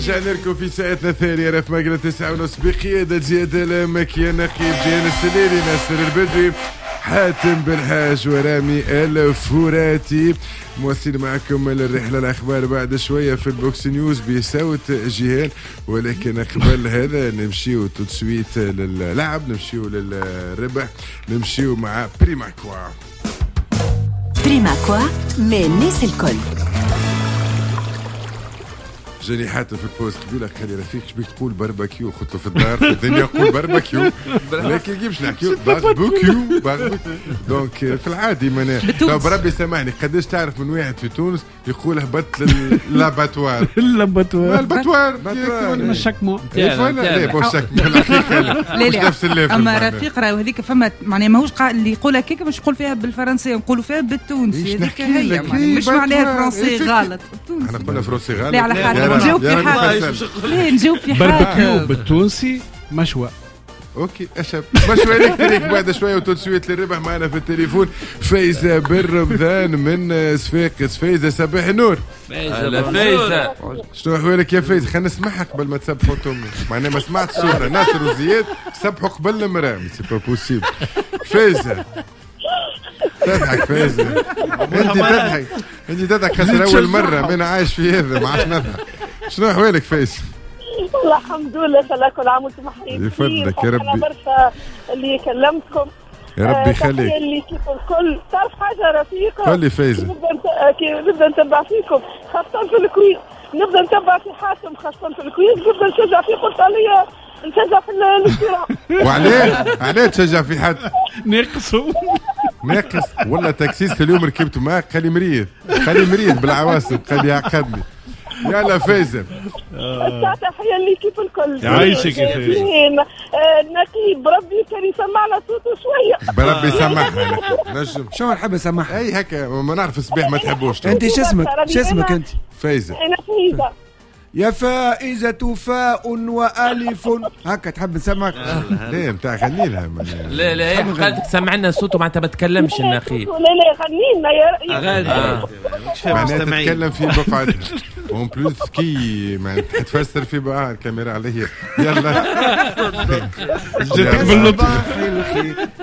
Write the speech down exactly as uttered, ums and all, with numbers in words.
رجعنا لكم في ساعتنا الثانية رف مقلة تسعة ونص بقيادة زياد المكيان نقيب جيان السليري ناصر البدري حاتم بالحاج ورامي الفوراتي. مواصلين معكم الرحلة الأخبار بعد شوية في البوكس نيوز بصوت جيهان، ولكن قبل هذا نمشيو تسويت للعب، نمشيو للربح، نمشيو مع بريماكوا. بريماكوا من الناس الكل. جاني حاتم في البوست قبيله قال لي رفيق شبيك تقول باربيكيو، خذته في الدار في الدنيا قول باربيكيو لكن كيفاش نحكيو باربيكيو باربيكيو دونك في العادي مانا بربي سامحني. قداش تعرف من واحد في تونس يقول هبطت للاباتوار اللاباتوار الباتوار مش شكمو لا مش شكمو لا نفس الليفل. اما رفيق راه هذيك فما معناها ماهوش اللي يقول هكاك مش نقول فيها بالفرنسيه نقولوا فيها بالتونسي، هذيك هي مش معناها فرنسي غلط. احنا قلنا فرنسي غلط. لا على حالك نجاوب في حاجه، ليه نجاوب في حاجه باربيكيو بالتونسي مشوى. اوكي اشب مشوى الكتريك. بعد شويه وتسويت للربح معنا في التليفون فايزه بالرمضان من صفاقس. فايزه صباح النور. فايزه فايزه شنو احوالك يا فايزه؟ خلينا نسمعها قبل ما تسبحوا تومي، معناها ما سمعت الصوره. ناصر وزياد سبحوا قبل المرامي سي با بوسيبل. فايزه تضحك فايزه، انت تضحك انت تضحك خسر اول مره ما انا عايش في هذا ما عادش نضحك. شنو احوالك فايزه؟ والله الحمد لله خلاك كل عام وانتم بخير. يفضلك يا ربي. انا برشا اللي كلمتكم يا ربي يخليك. اللي كيف الكل تعرف حاجه رفيقه. قول لي فايزه. نبدا نبدا نتبع فيكم خاصه في الكويز، نبدا نتبع في حاتم خاصه في الكويز، نبدا نشجع فيه. قلت عليا نشجع في الاستراحه. وعليه عليه تشجع في حد ناقصه ناقص والله تاكسيس اليوم ركبت معاه قال لي مريض قال لي مريض بالعواصم قال لي عقدني. يلا فايزه تحيه اللي كيف الكل يعيشك يا فايزه. نقيب ربي كان يسمعنا صوته شويه. بربي يسمعها نجم. شو نحب اسمعها؟ اي هكا ما نعرف الصباح ما تحبوش. انت شو اسمك؟ شو اسمك انت؟ فايزه. انا فايزه. يا فائزة فاء وألف هكا تحب نسمعك؟ ليه متاع غني لها. لا لا هي خالتك سمعنا صوته معناتها ما تكلمش النقيب. لا لا غني لنا يا اغاني معناتها تتكلم في بقعتها اون بلوس كي معناتها تفسر في بقى الكاميرا عليه. يلا جاتك باللطف.